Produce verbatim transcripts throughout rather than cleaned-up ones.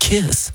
Kiss.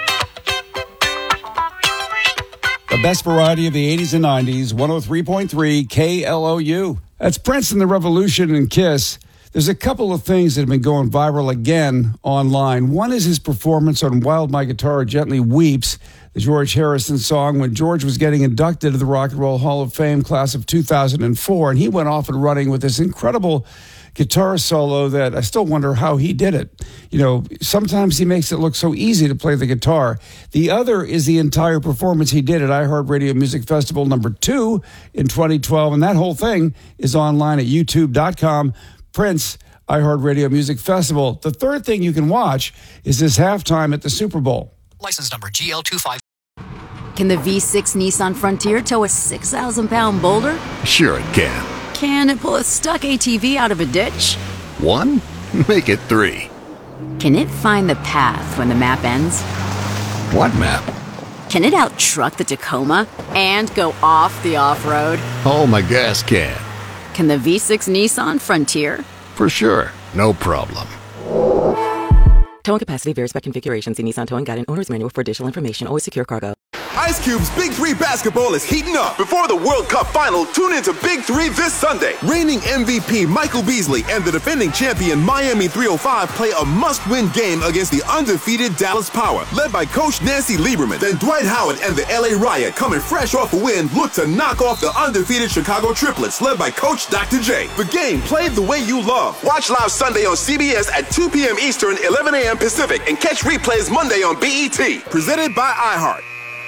The best variety of the eighties and nineties, one oh three point three K L O U. That's Prince and the Revolution and Kiss. There's a couple of things that have been going viral again online. One is his performance on While My Guitar Gently Weeps, the George Harrison song when George was getting inducted to the Rock and Roll Hall of Fame class of two thousand four. And he went off and running with this incredible guitar solo that I still wonder how he did it. You know, sometimes he makes it look so easy to play the guitar. The other is the entire performance he did at iHeartRadio Music Festival number two in twenty twelve. And that whole thing is online at youtube dot com. Prince, iHeartRadio Music Festival. The third thing you can watch is his halftime at the Super Bowl. License number G L two five. Can the V six Nissan Frontier tow a six thousand pound boulder? Sure it can. Can it pull a stuck A T V out of a ditch? One? Make it three. Can it find the path when the map ends? What map? Can it out-truck the Tacoma and go off the off-road? Oh, my gas can. Can the V six Nissan Frontier? For sure. No problem. Towing capacity varies by configuration. See Nissan Towing Guide and Owner's Manual for additional information. Always secure cargo. Ice Cube's Big Three basketball is heating up. Before the World Cup final, tune into Big Three this Sunday. Reigning M V P Michael Beasley and the defending champion Miami three oh five play a must-win game against the undefeated Dallas Power, led by Coach Nancy Lieberman. Then Dwight Howard and the L A Riot, coming fresh off a win, look to knock off the undefeated Chicago Triplets, led by Coach Doctor J. The game played the way you love. Watch live Sunday on C B S at two p.m. Eastern, eleven a.m. Pacific, and catch replays Monday on B E T. Presented by iHeart.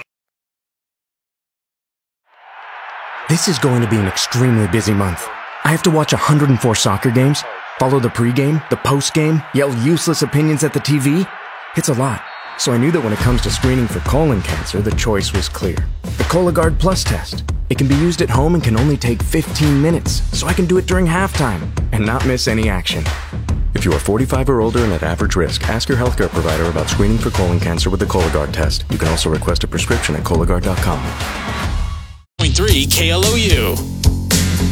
This is going to be an extremely busy month. I have to watch one hundred four soccer games, follow the pregame, the postgame, yell useless opinions at the T V. It's a lot. So I knew that when it comes to screening for colon cancer, the choice was clear. The Cologuard Plus test. It can be used at home and can only take fifteen minutes, so I can do it during halftime and not miss any action. If you are forty-five or older and at average risk, ask your healthcare provider about screening for colon cancer with the Cologuard test. You can also request a prescription at Cologuard dot com. Point three K L O U.